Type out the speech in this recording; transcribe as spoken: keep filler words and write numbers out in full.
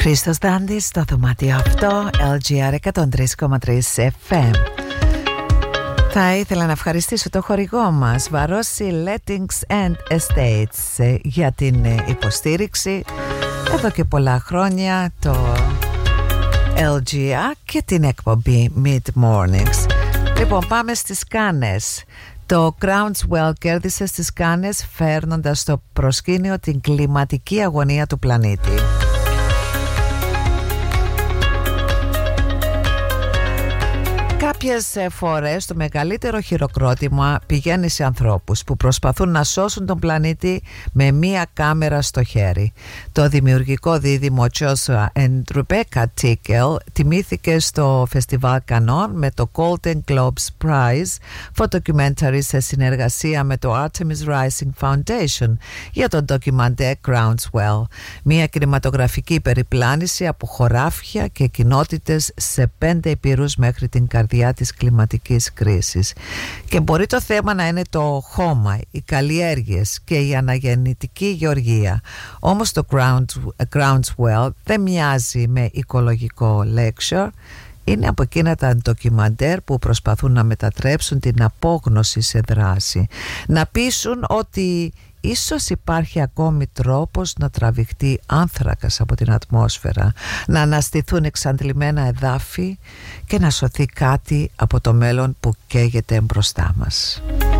Χρήστος Δάντης στο δωμάτιο αυτό, ελ τζι αρ εκατόν τρία κόμμα τρία εφ εμ. Θα ήθελα να ευχαριστήσω το χορηγό μας Βαρόσι Lettings and Estates για την υποστήριξη εδώ και πολλά χρόνια, το ελ τζι αρ και την εκπομπή Mid Mornings. Λοιπόν, πάμε στις Κάνες. Το Crownswell κέρδισε στις Κάνες φέρνοντας στο προσκήνιο την κλιματική αγωνία του πλανήτη. Κάποιες φορές το μεγαλύτερο χειροκρότημα πηγαίνει σε ανθρώπους που προσπαθούν να σώσουν τον πλανήτη με μία κάμερα στο χέρι. Το δημιουργικό δίδυμο Joshua and Rebecca Tickle τιμήθηκε στο Φεστιβάλ Κανών με το Golden Globes Prize Documentary σε συνεργασία με το Artemis Rising Foundation για το ντοκιμαντέρ Crownswell. Μία κινηματογραφική περιπλάνηση από χωράφια και κοινότητες σε πέντε υπήρους μέχρι την καρδιά της κλιματικής κρίσης. Και μπορεί το θέμα να είναι το χώμα, οι καλλιέργειες και η αναγεννητική γεωργία. Όμως το Crownswell δεν μοιάζει με οικολογικό lecture. Είναι από εκείνα τα ντοκιμαντέρ που προσπαθούν να μετατρέψουν την απόγνωση σε δράση, να πείσουν ότι ίσως υπάρχει ακόμη τρόπος να τραβηχτεί άνθρακας από την ατμόσφαιρα, να αναστηθούν εξαντλημένα εδάφη και να σωθεί κάτι από το μέλλον που καίγεται μπροστά μας.